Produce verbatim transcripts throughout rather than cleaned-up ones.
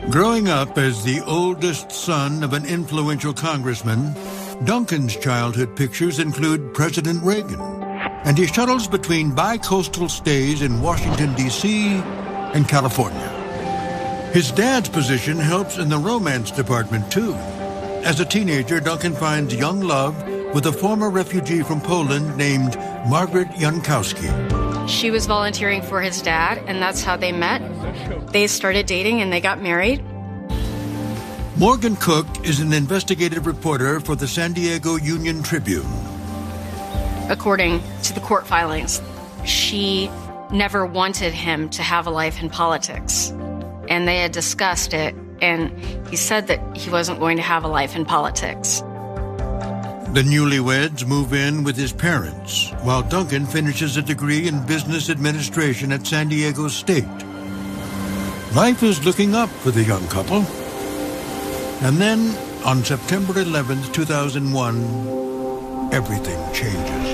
Growing up as the oldest son of an influential congressman, Duncan's childhood pictures include President Reagan, and he shuttles between bi-coastal stays in Washington, D C and California. His dad's position helps in the romance department, too. As a teenager, Duncan finds young love with a former refugee from Poland named Margaret Jankowski. She was volunteering for his dad, and that's how they met. They started dating, and they got married. Morgan Cook is an investigative reporter for the San Diego Union Tribune. According to the court filings, she never wanted him to have a life in politics. And they had discussed it, and he said that he wasn't going to have a life in politics. The newlyweds move in with his parents, while Duncan finishes a degree in business administration at San Diego State. Life is looking up for the young couple. And then, on September eleventh, two thousand one, everything changes.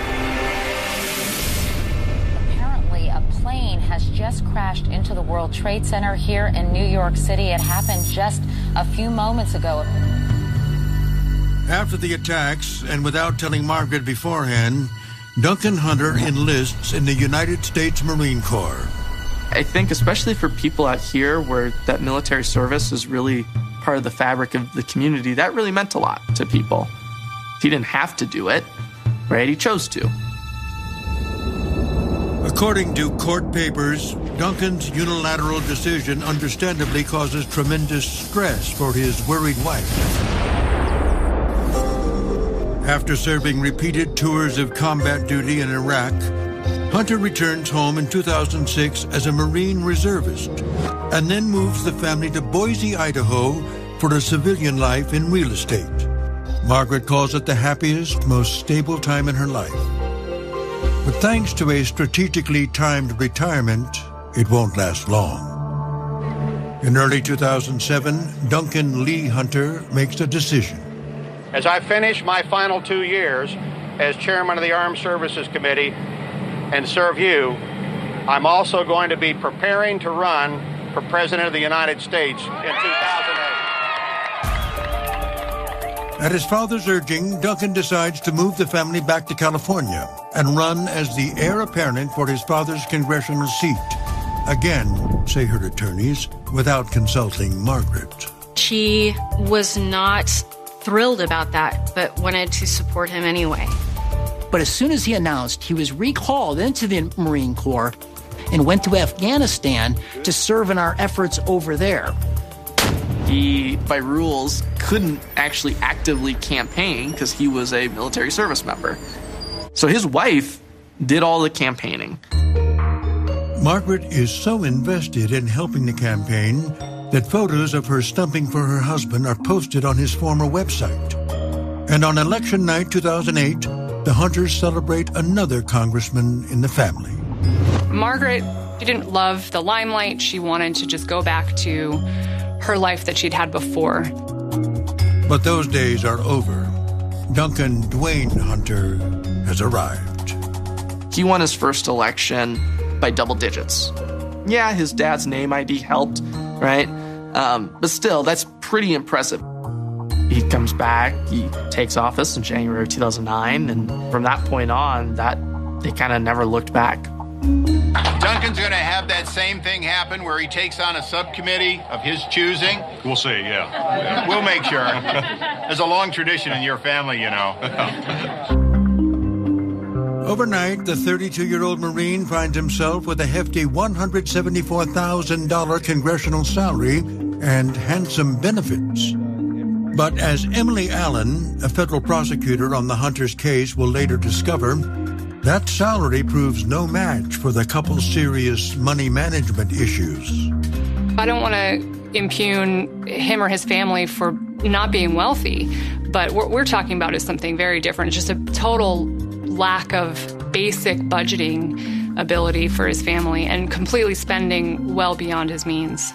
Apparently, a plane has just crashed into the World Trade Center here in New York City. It happened just a few moments ago. After the attacks, and without telling Margaret beforehand, Duncan Hunter enlists in the United States Marine Corps. I think especially for people out here where that military service is really part of the fabric of the community, that really meant a lot to people. He didn't have to do it, right? He chose to. According to court papers, Duncan's unilateral decision understandably causes tremendous stress for his worried wife. After serving repeated tours of combat duty in Iraq, Hunter returns home in two thousand six as a Marine reservist and then moves the family to Boise, Idaho for a civilian life in real estate. Margaret calls it the happiest, most stable time in her life. But thanks to a strategically timed retirement, it won't last long. In early two thousand seven, Duncan Lee Hunter makes a decision. As I finish my final two years as chairman of the Armed Services Committee and serve you, I'm also going to be preparing to run for President of the United States in two thousand eight. At his father's urging, Duncan decides to move the family back to California and run as the heir apparent for his father's congressional seat. Again, say her attorneys, without consulting Margaret. She was not thrilled about that, but wanted to support him anyway. But as soon as he announced he was recalled into the Marine Corps and went to Afghanistan to serve in our efforts over there. He, by rules, couldn't actually actively campaign because he was a military service member. So his wife did all the campaigning. Margaret is so invested in helping the campaign that photos of her stumping for her husband are posted on his former website. And on election night two thousand eight, the Hunters celebrate another congressman in the family. Margaret didn't love the limelight. She wanted to just go back to her life that she'd had before. But those days are over. Duncan Dwayne Hunter has arrived. He won his first election by double digits. Yeah, his dad's name I D helped, right? Um, but still, that's pretty impressive. He comes back, he takes office in January of two thousand nine, and from that point on, that they kind of never looked back. Duncan's going to have that same thing happen where he takes on a subcommittee of his choosing. We'll see, yeah. We'll make sure. There's a long tradition in your family, you know. Overnight, the thirty-two-year-old Marine finds himself with a hefty one hundred seventy-four thousand dollars congressional salary and handsome benefits. But as Emily Allen, a federal prosecutor on the Hunters case, will later discover, that salary proves no match for the couple's serious money management issues. I don't want to impugn him or his family for not being wealthy, but what we're talking about is something very different. It's just a total lack of basic budgeting ability for his family and completely spending well beyond his means.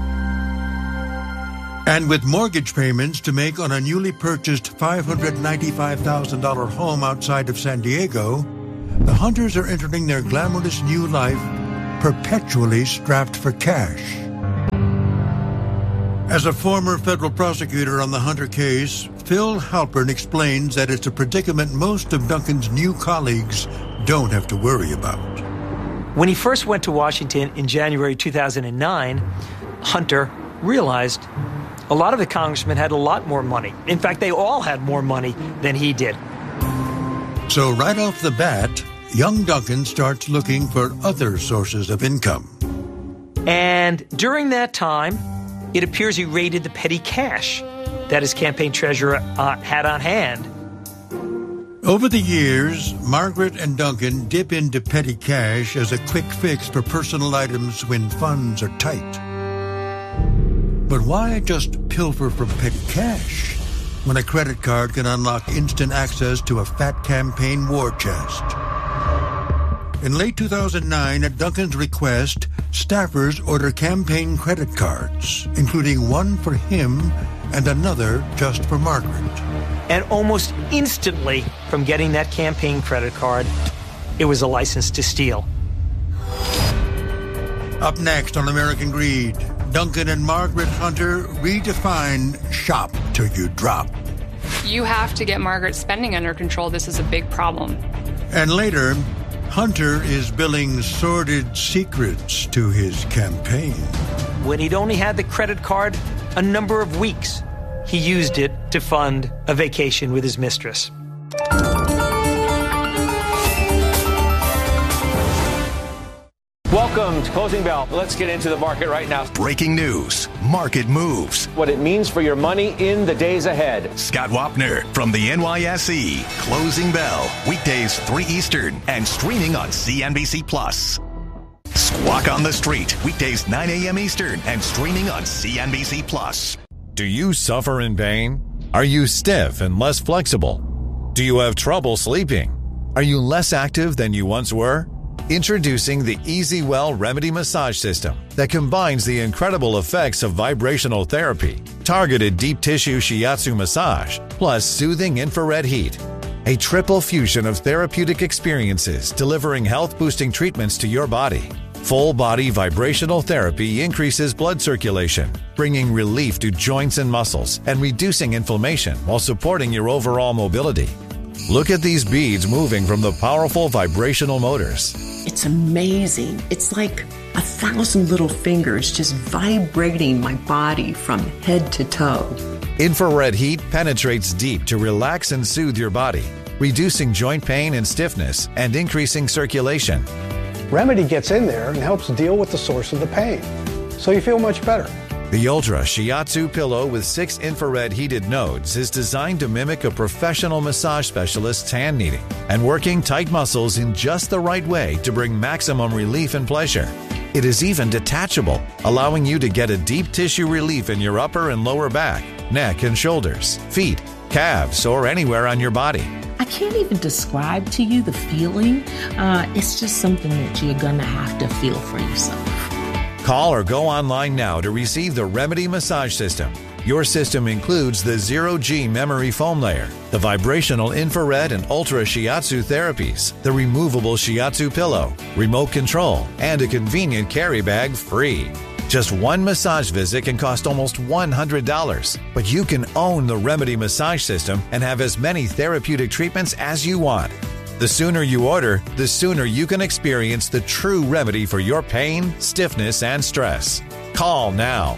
And with mortgage payments to make on a newly purchased five hundred ninety-five thousand dollars home outside of San Diego, the Hunters are entering their glamorous new life perpetually strapped for cash. As a former federal prosecutor on the Hunter case, Phil Halpern explains that it's a predicament most of Duncan's new colleagues don't have to worry about. When he first went to Washington in January two thousand nine, Hunter realized a lot of the congressmen had a lot more money. In fact, they all had more money than he did. So right off the bat, young Duncan starts looking for other sources of income. And during that time, it appears he raided the petty cash that his campaign treasurer uh, had on hand. Over the years, Margaret and Duncan dip into petty cash as a quick fix for personal items when funds are tight. But why just pilfer from petty cash when a credit card can unlock instant access to a fat campaign war chest? In late two thousand nine, at Duncan's request, staffers order campaign credit cards, including one for him and another just for Margaret. And almost instantly, from getting that campaign credit card, it was a license to steal. Up next on American Greed, Duncan and Margaret Hunter redefine shop till you drop. You have to get Margaret's spending under control. This is a big problem. And later, Hunter is billing sordid secrets to his campaign. When he'd only had the credit card a number of weeks, he used it to fund a vacation with his mistress. Welcome to Closing Bell. Let's get into the market right now. Breaking news, market moves, what it means for your money in the days ahead. Scott Wapner from the N Y S E. Closing Bell, weekdays three Eastern and streaming on C N B C Plus. Squawk on the Street, weekdays nine a.m. Eastern and streaming on C N B C Plus. Do you suffer in pain? Are you stiff and less flexible? Do you have trouble sleeping? Are you less active than you once were? Introducing the EasyWell Remedy Massage System that combines the incredible effects of vibrational therapy, targeted deep tissue shiatsu massage, plus soothing infrared heat. A triple fusion of therapeutic experiences delivering health-boosting treatments to your body. Full-body vibrational therapy increases blood circulation, bringing relief to joints and muscles and reducing inflammation while supporting your overall mobility. Look at these beads moving from the powerful vibrational motors. It's amazing. It's like a thousand little fingers just vibrating my body from head to toe. Infrared heat penetrates deep to relax and soothe your body, reducing joint pain and stiffness and increasing circulation. Remedy gets in there and helps deal with the source of the pain, so you feel much better. The Ultra Shiatsu pillow with six infrared heated nodes is designed to mimic a professional massage specialist's hand kneading and working tight muscles in just the right way to bring maximum relief and pleasure. It is even detachable, allowing you to get a deep tissue relief in your upper and lower back, neck and shoulders, feet, calves, or anywhere on your body. I can't even describe to you the feeling. Uh, it's just something that you're going to have to feel for yourself. Call or go online now to receive the Remedy Massage System. Your system includes the zero-G memory foam layer, the vibrational infrared and ultra shiatsu therapies, the removable shiatsu pillow, remote control, and a convenient carry bag free. Just one massage visit can cost almost one hundred dollars, but you can own the Remedy Massage System and have as many therapeutic treatments as you want. The sooner you order, the sooner you can experience the true remedy for your pain, stiffness, and stress. Call now.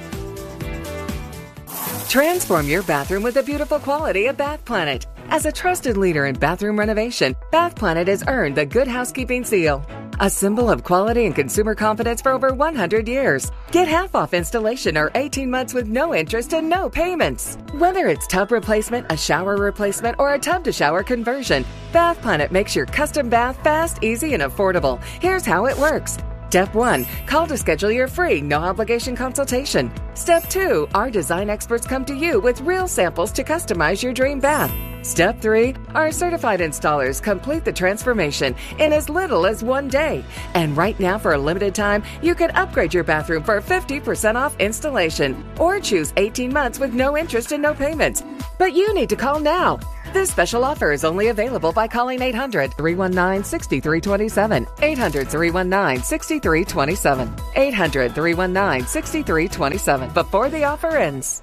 Transform your bathroom with the beautiful quality of Bath Planet. As a trusted leader in bathroom renovation, Bath Planet has earned the Good Housekeeping seal, a symbol of quality and consumer confidence for over one hundred years. Get half off installation or eighteen months with no interest and no payments. Whether it's tub replacement, a shower replacement, or a tub-to-shower conversion, Bath Planet makes your custom bath fast, easy, and affordable. Here's how it works. Step one, call to schedule your free, no-obligation consultation. Step two, our design experts come to you with real samples to customize your dream bath. Step three, our certified installers complete the transformation in as little as one day. And right now, for a limited time, you can upgrade your bathroom for fifty percent off installation or choose eighteen months with no interest and no payments. But you need to call now. This special offer is only available by calling eight hundred, three one nine, six three two seven. eight hundred, three one nine, six three two seven. eight hundred, three one nine, six three two seven before the offer ends.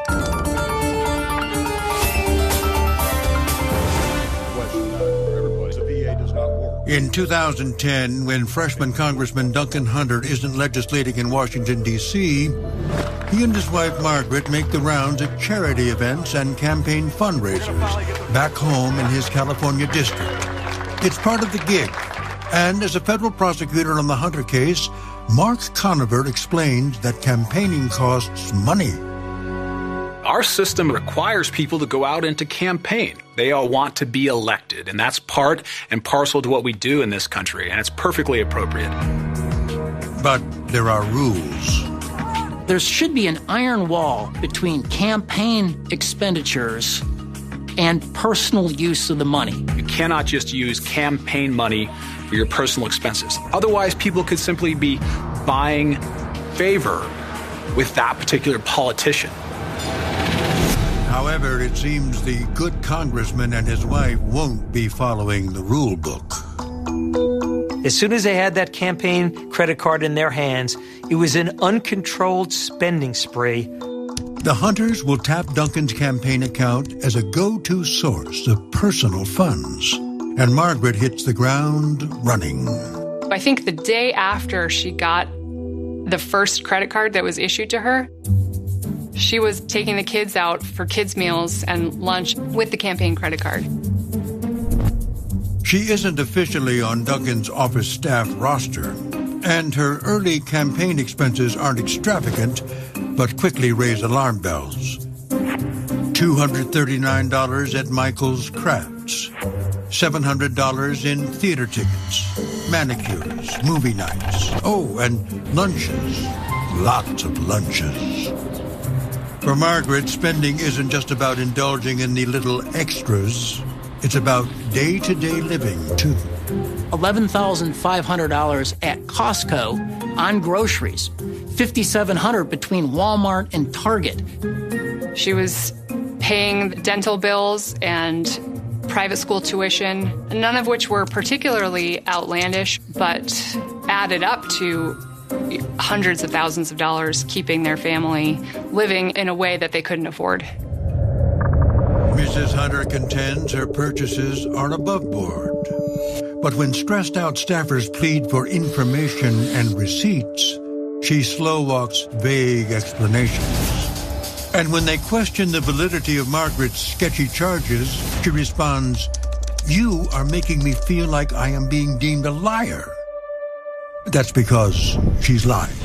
In two thousand ten, when freshman Congressman Duncan Hunter isn't legislating in Washington, D C, he and his wife Margaret make the rounds at charity events and campaign fundraisers back home in his California district. It's part of the gig. And as a federal prosecutor on the Hunter case, Mark Conover explained that campaigning costs money. Our system requires people to go out and to campaign. They all want to be elected, and that's part and parcel to what we do in this country, and it's perfectly appropriate. But there are rules. There should be an iron wall between campaign expenditures and personal use of the money. You cannot just use campaign money for your personal expenses. Otherwise, people could simply be buying favor with that particular politician. However, it seems the good congressman and his wife won't be following the rule book. As soon as they had that campaign credit card in their hands, it was an uncontrolled spending spree. The Hunters will tap Duncan's campaign account as a go-to source of personal funds. And Margaret hits the ground running. I think the day after she got the first credit card that was issued to her, she was taking the kids out for kids' meals and lunch with the campaign credit card. She isn't officially on Duncan's office staff roster, and her early campaign expenses aren't extravagant, but quickly raise alarm bells. two hundred thirty-nine dollars at Michael's Crafts, seven hundred dollars in theater tickets, manicures, movie nights, oh, and lunches, lots of lunches. For Margaret, spending isn't just about indulging in the little extras. It's about day-to-day living, too. eleven thousand five hundred dollars at Costco on groceries, five thousand seven hundred dollars between Walmart and Target. She was paying dental bills and private school tuition, none of which were particularly outlandish, but added up to hundreds of thousands of dollars, keeping their family living in a way that they couldn't afford. Missus Hunter contends her purchases are above board. But when stressed out staffers plead for information and receipts, she slow walks vague explanations. And when they question the validity of Margaret's sketchy charges, she responds, "You are making me feel like I am being deemed a liar." That's because she's lying.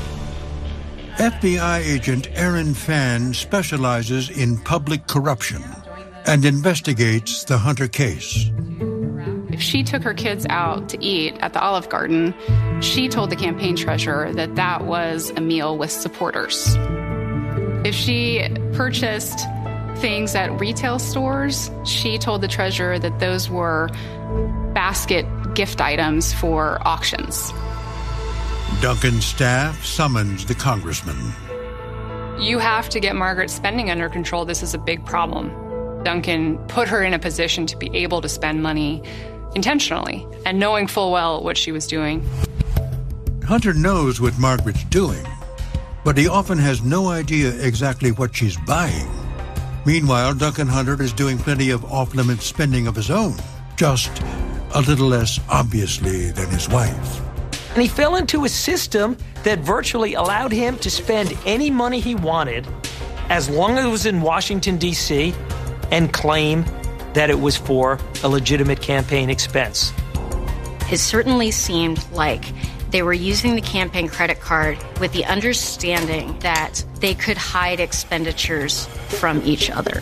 F B I agent Erin Fan specializes in public corruption and investigates the Hunter case. If she took her kids out to eat at the Olive Garden, she told the campaign treasurer that that was a meal with supporters. If she purchased things at retail stores, she told the treasurer that those were basket gift items for auctions. Duncan's staff summons the congressman. You have to get Margaret's spending under control. This is a big problem. Duncan put her in a position to be able to spend money intentionally and knowing full well what she was doing. Hunter knows what Margaret's doing, but he often has no idea exactly what she's buying. Meanwhile, Duncan Hunter is doing plenty of off-limits spending of his own, just a little less obviously than his wife. And he fell into a system that virtually allowed him to spend any money he wanted as long as it was in Washington, D C, and claim that it was for a legitimate campaign expense. It certainly seemed like they were using the campaign credit card with the understanding that they could hide expenditures from each other.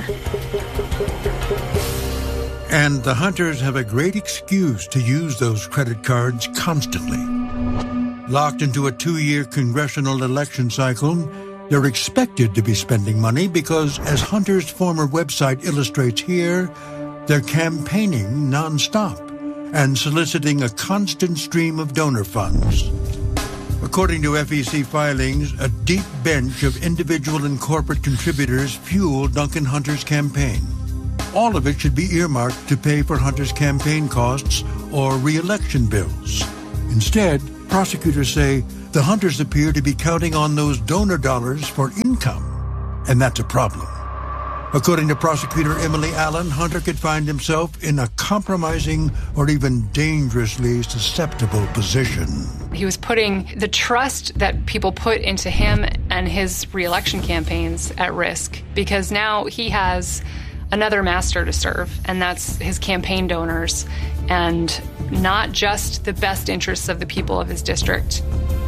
And the Hunters have a great excuse to use those credit cards constantly. Locked into a two-year congressional election cycle, they're expected to be spending money because, as Hunter's former website illustrates here, they're campaigning nonstop and soliciting a constant stream of donor funds. According to F E C filings, a deep bench of individual and corporate contributors fuel Duncan Hunter's campaign. All of it should be earmarked to pay for Hunter's campaign costs or re-election bills. Instead, prosecutors say the Hunters appear to be counting on those donor dollars for income, and that's a problem. According to prosecutor Emily Allen, Hunter could find himself in a compromising or even dangerously susceptible position. He was putting the trust that people put into him and his re-election campaigns at risk, because now he has another master to serve, and that's his campaign donors, and not just the best interests of the people of his district.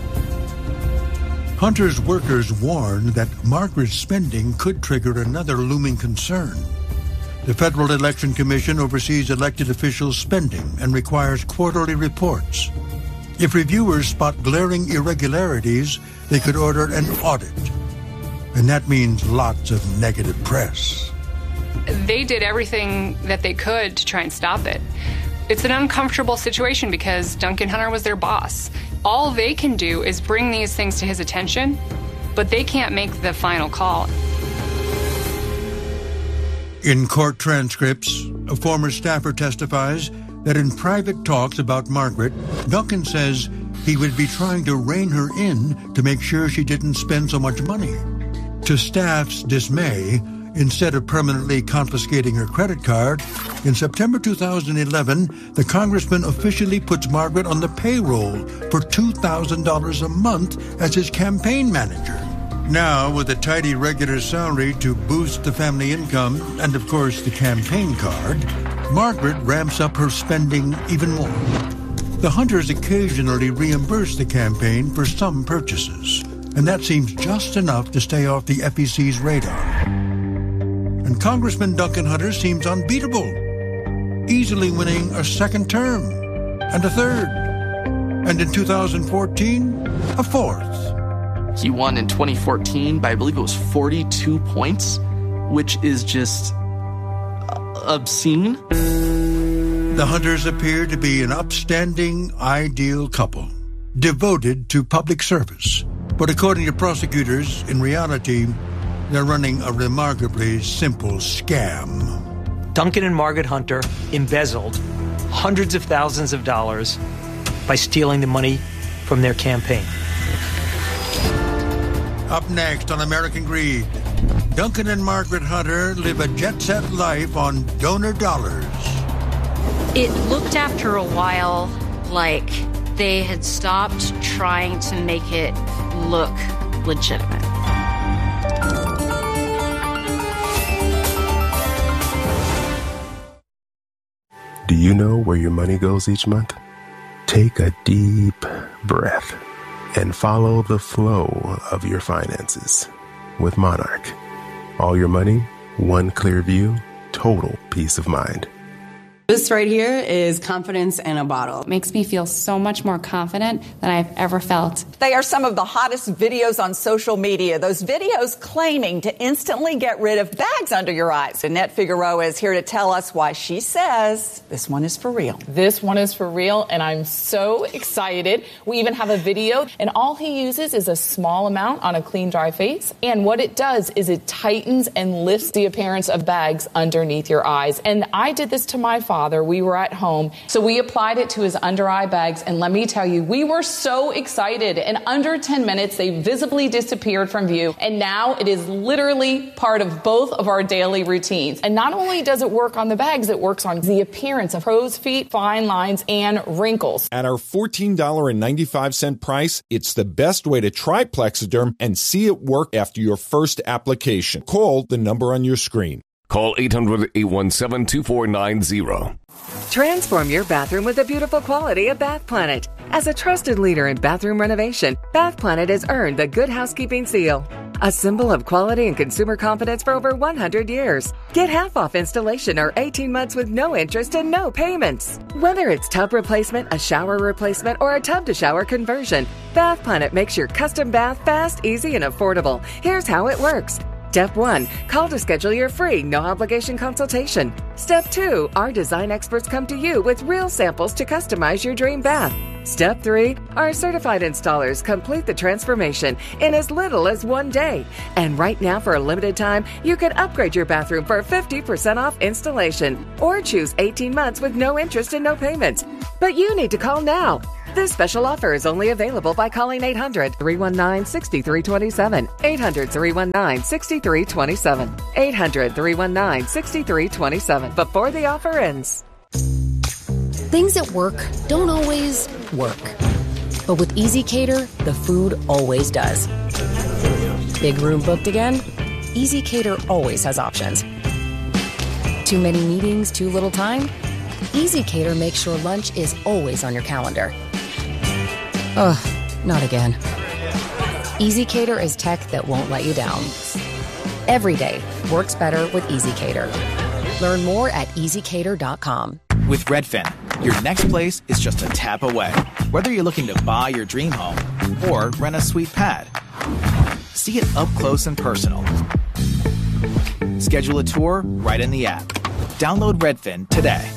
Hunter's workers warn that Margaret's spending could trigger another looming concern. The Federal Election Commission oversees elected officials' spending and requires quarterly reports. If reviewers spot glaring irregularities, they could order an audit. And that means lots of negative press. They did everything that they could to try and stop it. It's an uncomfortable situation because Duncan Hunter was their boss. All they can do is bring these things to his attention, but they can't make the final call. In court transcripts, a former staffer testifies that in private talks about Margaret, Duncan says he would be trying to rein her in to make sure she didn't spend so much money. To staff's dismay, instead of permanently confiscating her credit card, in September two thousand eleven, the congressman officially puts Margaret on the payroll for two thousand dollars a month as his campaign manager. Now, with a tidy regular salary to boost the family income and, of course, the campaign card, Margaret ramps up her spending even more. The Hunters occasionally reimburse the campaign for some purchases, and that seems just enough to stay off the F E C's radar. And Congressman Duncan Hunter seems unbeatable, easily winning a second term, and a third, and in two thousand fourteen, a fourth. He won in twenty fourteen by, I believe it was forty-two points, which is just obscene. The Hunters appear to be an upstanding, ideal couple, devoted to public service. But according to prosecutors, in reality, they're running a remarkably simple scam. Duncan and Margaret Hunter embezzled hundreds of thousands of dollars by stealing the money from their campaign. Up next on American Greed, Duncan and Margaret Hunter live a jet-set life on donor dollars. It looked after a while like they had stopped trying to make it look legitimate. Do you know where your money goes each month? Take a deep breath and follow the flow of your finances with Monarch. All your money, one clear view, total peace of mind. This right here is confidence in a bottle. It makes me feel so much more confident than I've ever felt. They are some of the hottest videos on social media. Those videos claiming to instantly get rid of bags under your eyes. Annette Figueroa is here to tell us why she says this one is for real. This one is for real, and I'm so excited. We even have a video, and all he uses is a small amount on a clean, dry face. And what it does is it tightens and lifts the appearance of bags underneath your eyes. And I did this to my father. We were at home, so we applied it to his under eye bags, and let me tell you, we were so excited. In under ten minutes, they visibly disappeared from view, and now it is literally part of both of our daily routines. And not only does it work on the bags, it works on the appearance of crow's feet, fine lines, and wrinkles. At our fourteen dollars and ninety-five cents price, it's the best way to try Plexiderm and see it work after your first application. Call the number on your screen. Call eight hundred, eight one seven, two four nine zero. Transform your bathroom with the beautiful quality of Bath Planet. As a trusted leader in bathroom renovation, Bath Planet has earned the Good Housekeeping seal, a symbol of quality and consumer confidence for over one hundred years. Get half off installation or eighteen months with no interest and no payments. Whether it's tub replacement, a shower replacement, or a tub-to-shower conversion, Bath Planet makes your custom bath fast, easy, and affordable. Here's how it works. Step one, call to schedule your free, no-obligation consultation. Step two, our design experts come to you with real samples to customize your dream bath. Step three, our certified installers complete the transformation in as little as one day. And right now, for a limited time, you can upgrade your bathroom for fifty percent off installation or choose eighteen months with no interest and no payments. But you need to call now. This special offer is only available by calling eight hundred, three one nine, six three two seven, eight hundred, three one nine, six three two seven, eight hundred, three one nine, six three two seven, before the offer ends. Things at work don't always work. But with ezCater, the food always does. Big room booked again? ezCater always has options. Too many meetings, too little time? ezCater makes sure lunch is always on your calendar. Ugh, not again. ezCater is tech that won't let you down. Every day works better with ezCater. Learn more at easy cater dot com. With Redfin, your next place is just a tap away. Whether you're looking to buy your dream home or rent a sweet pad, see it up close and personal. Schedule a tour right in the app. Download Redfin today.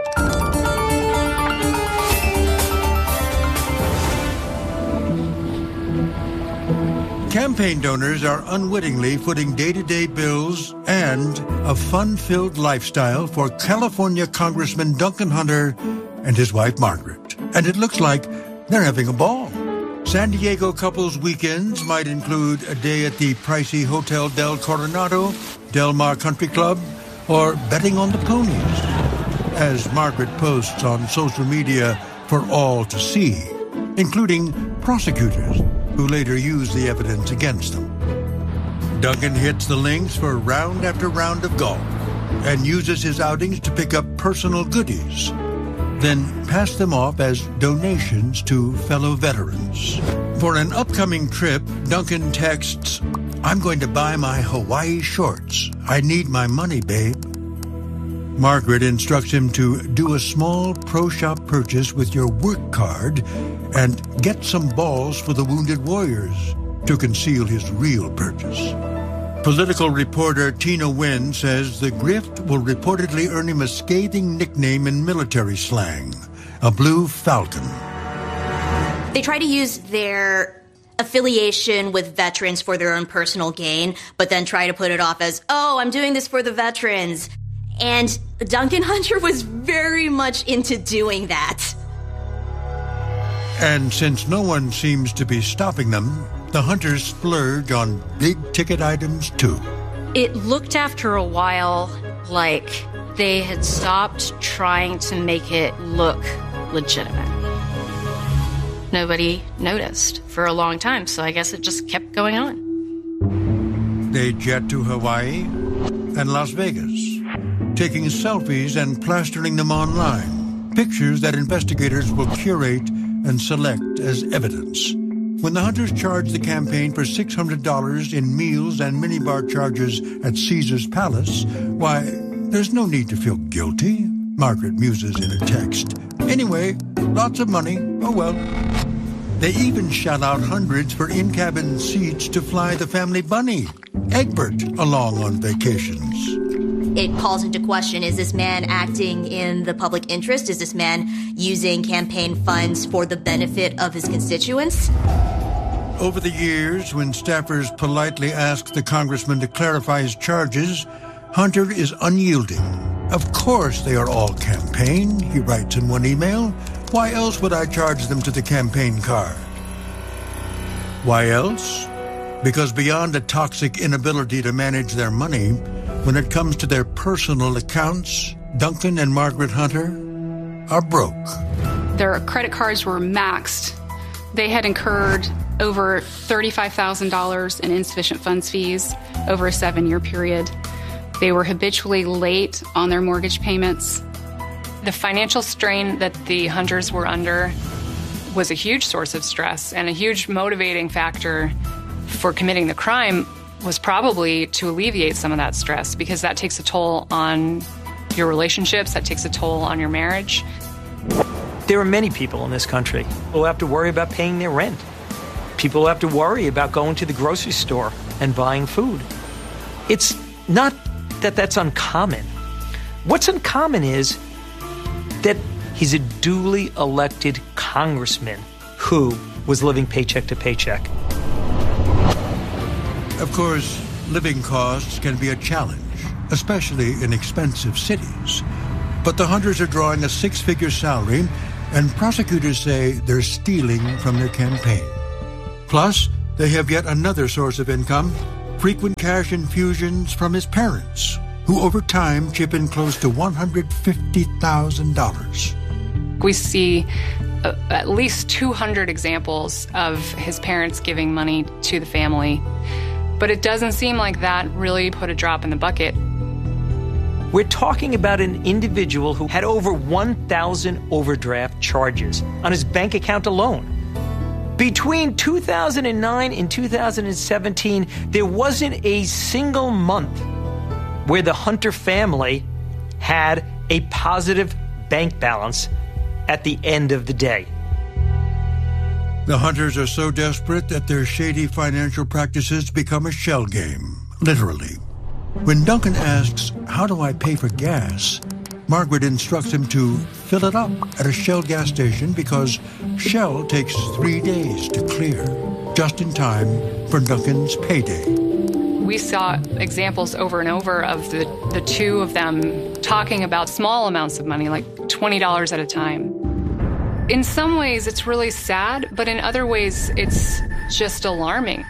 Campaign donors are unwittingly footing day-to-day bills and a fun-filled lifestyle for California Congressman Duncan Hunter and his wife Margaret. And it looks like they're having a ball. San Diego couples weekends might include a day at the pricey Hotel Del Coronado, Del Mar Country Club, or betting on the ponies, as Margaret posts on social media for all to see, including prosecutors who later use the evidence against them. Duncan hits the links for round after round of golf and uses his outings to pick up personal goodies, then pass them off as donations to fellow veterans. For an upcoming trip, Duncan texts, "I'm going to buy my Hawaii shorts. I need my money, babe." Margaret instructs him to do a small pro shop purchase with your work card and get some balls for the Wounded Warriors to conceal his real purchase. Political reporter Tina Wynn says the grift will reportedly earn him a scathing nickname in military slang, a Blue Falcon. They try to use their affiliation with veterans for their own personal gain, but then try to put it off as, oh, I'm doing this for the veterans. And Duncan Hunter was very much into doing that. And since no one seems to be stopping them, the Hunters splurge on big-ticket items, too. It looked after a while like they had stopped trying to make it look legitimate. Nobody noticed for a long time, so I guess it just kept going on. They jet to Hawaii and Las Vegas, taking selfies and plastering them online, pictures that investigators will curate and select as evidence. When the Hunters charged the campaign for six hundred dollars in meals and minibar charges at Caesar's Palace, why, there's no need to feel guilty, Margaret muses in a text. Anyway, lots of money, oh well. They even shell out hundreds for in-cabin seats to fly the family bunny, Egbert, along on vacations. It calls into question, is this man acting in the public interest? Is this man using campaign funds for the benefit of his constituents? Over the years, when staffers politely ask the congressman to clarify his charges, Hunter is unyielding. Of course they are all campaign, he writes in one email. Why else would I charge them to the campaign card? Why else? Because beyond a toxic inability to manage their money, when it comes to their personal accounts, Duncan and Margaret Hunter are broke. Their credit cards were maxed. They had incurred over thirty-five thousand dollars in insufficient funds fees over a seven-year period. They were habitually late on their mortgage payments. The financial strain that the Hunters were under was a huge source of stress, and a huge motivating factor for committing the crime was probably to alleviate some of that stress, because that takes a toll on your relationships, that takes a toll on your marriage. There are many people in this country who have to worry about paying their rent. People who have to worry about going to the grocery store and buying food. It's not that that's uncommon. What's uncommon is that he's a duly elected congressman who was living paycheck to paycheck. Of course, living costs can be a challenge, especially in expensive cities. But the Hunters are drawing a six-figure salary, and prosecutors say they're stealing from their campaign. Plus, they have yet another source of income, frequent cash infusions from his parents, who over time chip in close to one hundred fifty thousand dollars. We see uh, at least two hundred examples of his parents giving money to the family. But it doesn't seem like that really put a drop in the bucket. We're talking about an individual who had over one thousand overdraft charges on his bank account alone. Between two thousand nine and two thousand seventeen, there wasn't a single month where the Hunter family had a positive bank balance at the end of the day. The Hunters are so desperate that their shady financial practices become a shell game, literally. When Duncan asks, "How do I pay for gas?" Margaret instructs him to fill it up at a Shell gas station because Shell takes three days to clear, just in time for Duncan's payday. We saw examples over and over of the, the two of them talking about small amounts of money, like twenty dollars at a time. In some ways, it's really sad, but in other ways, it's just alarming.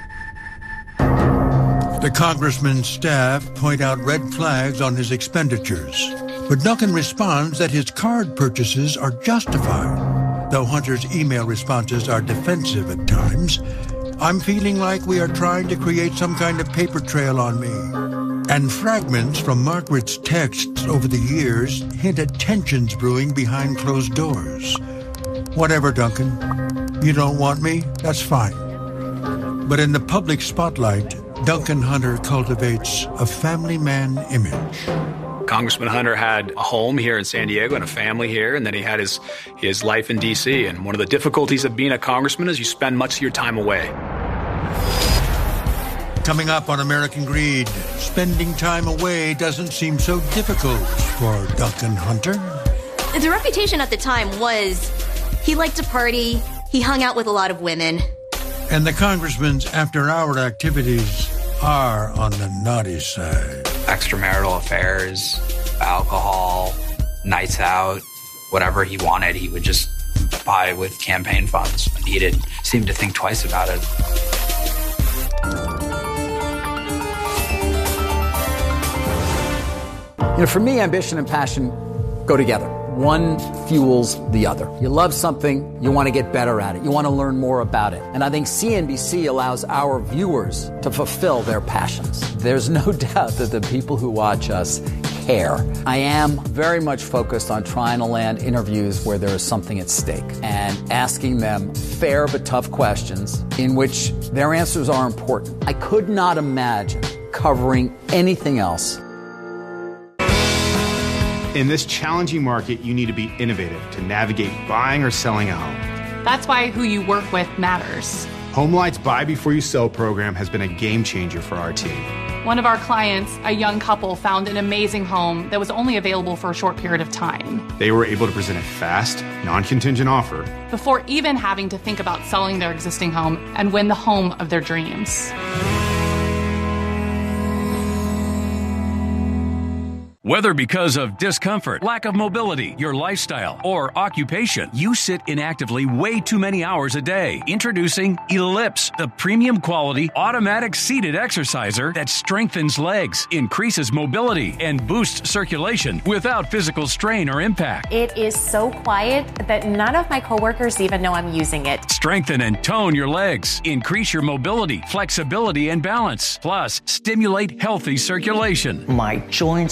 The congressman's staff point out red flags on his expenditures, but Duncan responds that his card purchases are justified, though Hunter's email responses are defensive at times. "I'm feeling like we are trying to create some kind of paper trail on me." And fragments from Margaret's texts over the years hint at tensions brewing behind closed doors. "Whatever, Duncan. You don't want me? That's fine." But in the public spotlight, Duncan Hunter cultivates a family man image. Congressman Hunter had a home here in San Diego and a family here, and then he had his, his life in D C. And one of the difficulties of being a congressman is you spend much of your time away. Coming up on American Greed, spending time away doesn't seem so difficult for Duncan Hunter. The reputation at the time was he liked to party, he hung out with a lot of women. And the congressman's after-hour activities are on the naughty side. Extramarital affairs, alcohol, nights out, whatever he wanted, he would just buy with campaign funds. And he didn't seem to think twice about it. You know, for me, ambition and passion go together. One fuels the other. You love something, you want to get better at it. You want to learn more about it. And I think C N B C allows our viewers to fulfill their passions. There's no doubt that the people who watch us care. I am very much focused on trying to land interviews where there is something at stake and asking them fair but tough questions in which their answers are important. I could not imagine covering anything else. In this challenging market, you need to be innovative to navigate buying or selling a home. That's why who you work with matters. HomeLight's Buy Before You Sell program has been a game changer for our team. One of our clients, a young couple, found an amazing home that was only available for a short period of time. They were able to present a fast, non-contingent offer before even having to think about selling their existing home and win the home of their dreams. Whether because of discomfort, lack of mobility, your lifestyle, or occupation, you sit inactively way too many hours a day. Introducing Ellipse, the premium quality automatic seated exerciser that strengthens legs, increases mobility, and boosts circulation without physical strain or impact. It is so quiet that none of my coworkers even know I'm using it. Strengthen and tone your legs. Increase your mobility, flexibility, and balance. Plus, stimulate healthy circulation. My joints feel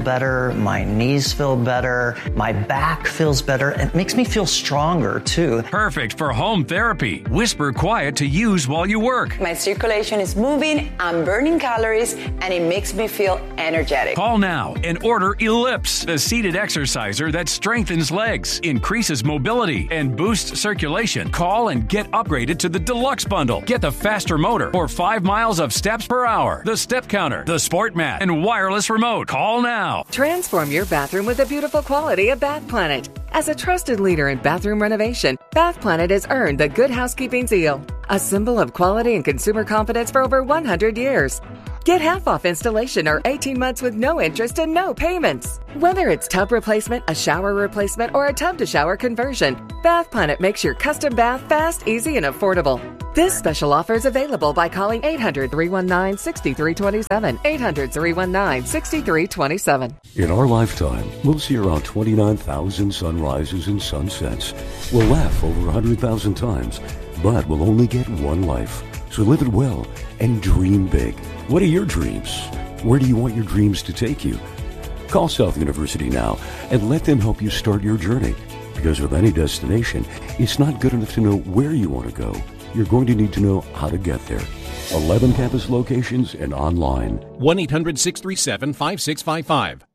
better, my knees feel better, my back feels better. It makes me feel stronger, too. Perfect for home therapy. Whisper Quiet to use while you work. My circulation is moving, I'm burning calories, and it makes me feel energetic. Call now and order Ellipse, the seated exerciser that strengthens legs, increases mobility, and boosts circulation. Call and get upgraded to the Deluxe Bundle. Get the faster motor or five miles of steps per hour, the step counter, the sport mat, and wireless remote. Call now. Transform your bathroom with the beautiful quality of Bath Planet. As a trusted leader in bathroom renovation, Bath Planet has earned the Good Housekeeping seal, a symbol of quality and consumer confidence for over one hundred years. Get half off installation or eighteen months with no interest and no payments. Whether it's tub replacement, a shower replacement, or a tub-to-shower conversion, Bath Planet makes your custom bath fast, easy, and affordable. This special offer is available by calling eight hundred, three one nine, six three two seven, eight hundred, three one nine, six three two seven. In our lifetime, we'll see around twenty-nine thousand sunrises and sunsets. We'll laugh over one hundred thousand times, but we'll only get one life. So live it well and dream big. What are your dreams? Where do you want your dreams to take you? Call South University now and let them help you start your journey. Because with any destination, it's not good enough to know where you want to go. You're going to need to know how to get there. eleven campus locations and online. one eight hundred, six three seven, five six five five.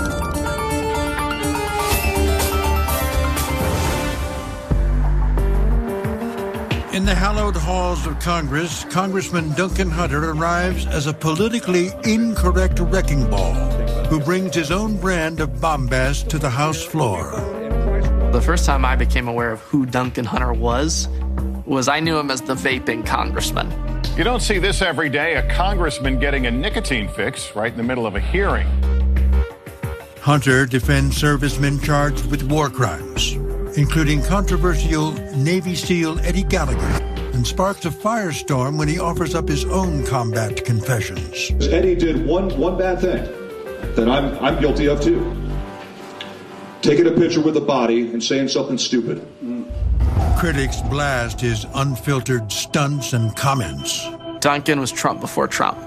In the hallowed halls of Congress, Congressman Duncan Hunter arrives as a politically incorrect wrecking ball who brings his own brand of bombast to the House floor. The first time I became aware of who Duncan Hunter was, was I knew him as the vaping congressman. You don't see this every day, a congressman getting a nicotine fix right in the middle of a hearing. Hunter defends servicemen charged with war crimes, including controversial Navy SEAL Eddie Gallagher, and sparks a firestorm when he offers up his own combat confessions. Eddie did one one bad thing that I'm I'm guilty of too. Taking a picture with a body and saying something stupid. Critics blast his unfiltered stunts and comments. Duncan was Trump before Trump.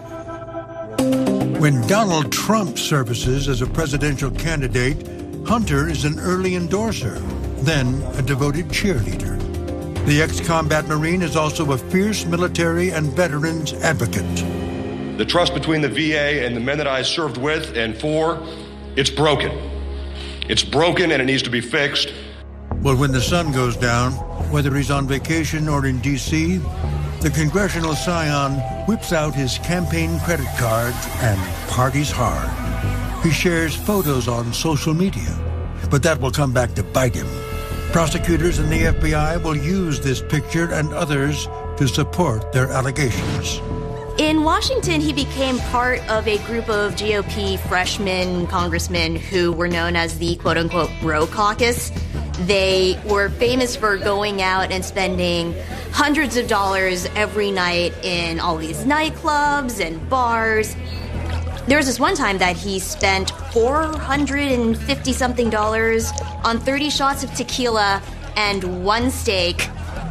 When Donald Trump surfaces as a presidential candidate, Hunter is an early endorser, then a devoted cheerleader. The ex-combat Marine is also a fierce military and veterans advocate. The trust between the V A and the men that I served with and for, it's broken. It's broken and it needs to be fixed. Well, when the sun goes down, whether he's on vacation or in D C, the congressional scion whips out his campaign credit cards and parties hard. He shares photos on social media, but that will come back to bite him. Prosecutors and the F B I will use this picture and others to support their allegations. In Washington, he became part of a group of G O P freshman congressmen who were known as the quote-unquote Bro Caucus. They were famous for going out and spending hundreds of dollars every night in all these nightclubs and bars. There was this one time that he spent four hundred fifty something dollars on thirty shots of tequila and one steak.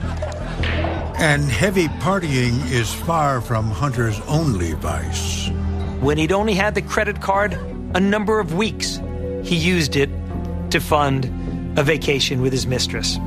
And heavy partying is far from Hunter's only vice. When he'd only had the credit card a number of weeks, he used it to fund a vacation with his mistress.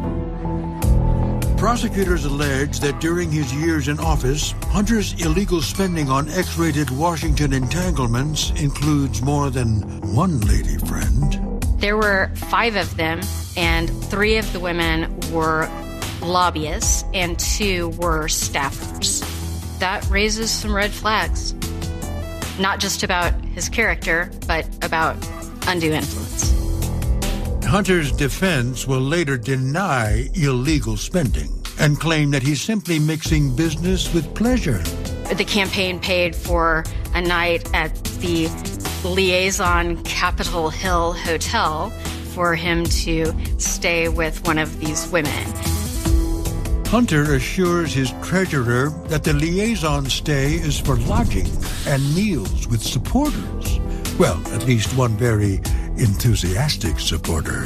Prosecutors allege that during his years in office, Hunter's illegal spending on X-rated Washington entanglements includes more than one lady friend. There were five of them, and three of the women were lobbyists, and two were staffers. That raises some red flags, not just about his character, but about undue influence. Hunter's defense will later deny illegal spending and claim that he's simply mixing business with pleasure. The campaign paid for a night at the Liaison Capitol Hill Hotel for him to stay with one of these women. Hunter assures his treasurer that the liaison stay is for lodging and meals with supporters. Well, at least one very enthusiastic supporter.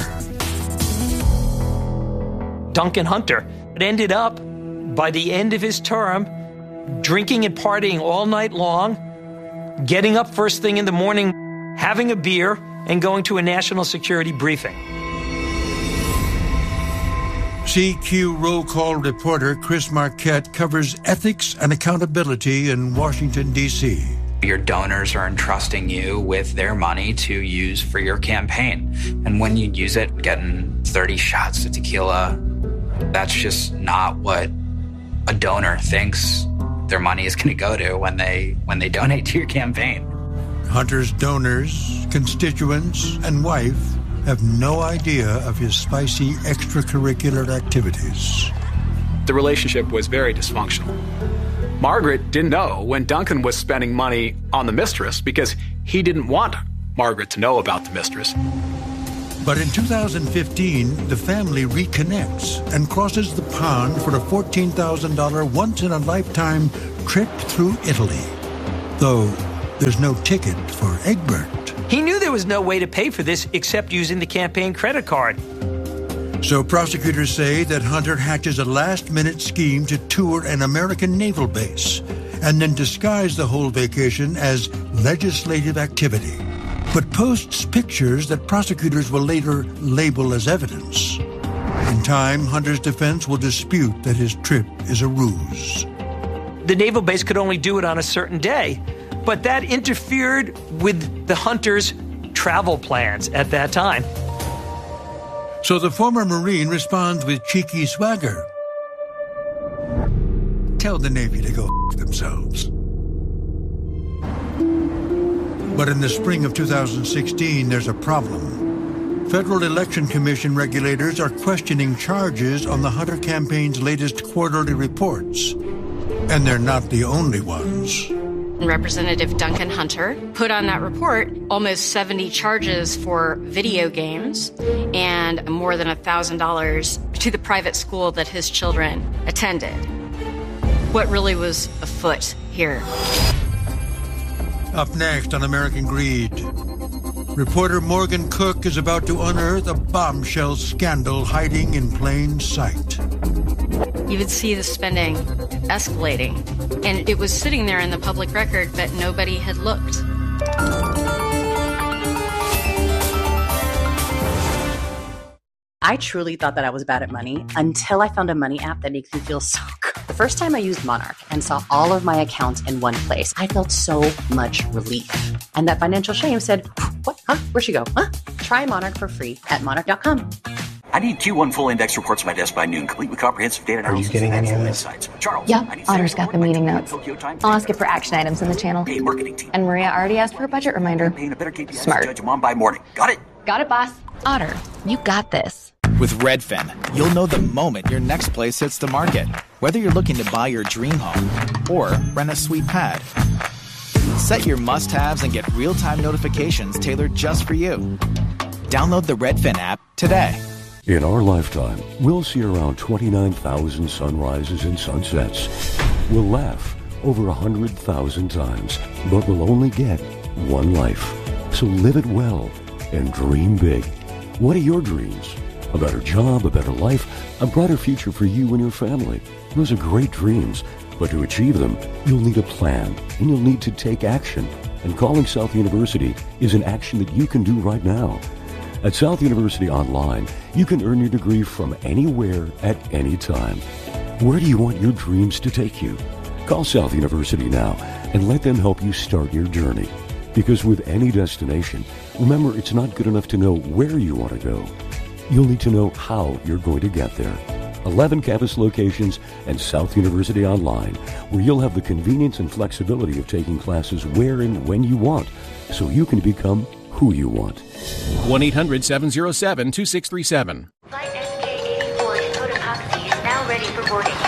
Duncan Hunter ended up, by the end of his term, drinking and partying all night long, getting up first thing in the morning, having a beer, and going to a national security briefing. C Q roll call reporter Chris Marquette covers ethics and accountability in Washington, D C Your donors are entrusting you with their money to use for your campaign. And when you use it, getting thirty shots of tequila, that's just not what a donor thinks their money is going to go to when they when they donate to your campaign. Hunter's donors, constituents, and wife have no idea of his spicy extracurricular activities. The relationship was very dysfunctional. Margaret didn't know when Duncan was spending money on the mistress because he didn't want Margaret to know about the mistress. But in two thousand fifteen, the family reconnects and crosses the pond for a fourteen thousand dollars once-in-a-lifetime trip through Italy. Though there's no ticket for Egbert. He knew there was no way to pay for this except using the campaign credit card. So prosecutors say that Hunter hatches a last-minute scheme to tour an American naval base and then disguise the whole vacation as legislative activity, but posts pictures that prosecutors will later label as evidence. In time, Hunter's defense will dispute that his trip is a ruse. The naval base could only do it on a certain day, but that interfered with the Hunter's travel plans at that time. So the former Marine responds with cheeky swagger. Tell the Navy to go f*** themselves. But in the spring of two thousand sixteen, there's a problem. Federal Election Commission regulators are questioning charges on the Hunter campaign's latest quarterly reports. And they're not the only ones. Representative Duncan Hunter put on that report almost seventy charges for video games and more than one thousand dollars to the private school that his children attended. What really was afoot here? Up next on American Greed, reporter Morgan Cook is about to unearth a bombshell scandal hiding in plain sight. You would see the spending escalating, and it was sitting there in the public record, but nobody had looked. I truly thought that I was bad at money until I found a money app that makes me feel so good. The first time I used Monarch and saw all of my accounts in one place, I felt so much relief. And that financial shame said, what? Huh? Where'd she go? Huh? Try Monarch for free at monarch dot com. I need Q one full index reports on my desk by noon, complete with comprehensive data analysis. Are you getting any of this? Charles, yep, Otter's got the meeting notes. I'll ask it for action items in the channel. Hey, marketing team. And Maria already asked for a budget reminder. Smart. Judge them on by morning. Got it? Got it, boss. Otter, you got this. With Redfin, you'll know the moment your next place hits the market. Whether you're looking to buy your dream home or rent a sweet pad. Set your must-haves and get real-time notifications tailored just for you. Download the Redfin app today. In our lifetime, we'll see around twenty-nine thousand sunrises and sunsets. We'll laugh over one hundred thousand times, but we'll only get one life. So live it well and dream big. What are your dreams? A better job, a better life, a brighter future for you and your family. Those are great dreams, but to achieve them, you'll need a plan, and you'll need to take action. And calling South University is an action that you can do right now. At South University Online, you can earn your degree from anywhere at any time. Where do you want your dreams to take you? Call South University now and let them help you start your journey. Because with any destination, remember, it's not good enough to know where you want to go. You'll need to know how you're going to get there. eleven campus locations and South University Online, where you'll have the convenience and flexibility of taking classes where and when you want, so you can become who you want. one eight hundred seven oh seven two six three seven. Flight S K eighty-four Dakota Taxi is now ready for boarding.